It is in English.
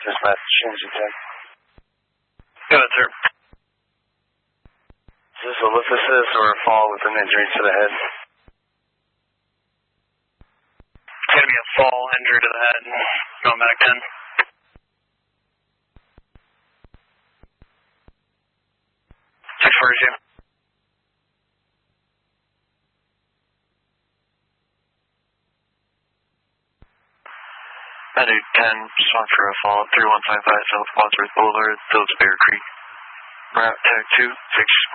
Dispatch, change the 10. Go ahead, sir. Is this a lift assist or a fall with an injury to the head? It's going to be a fall, injury to the head. Going back in. Six for you. I do 10, respond for a fall, 3155 South Wadsworth Boulevard, Phillips Bear Creek. Route tag 2, 6.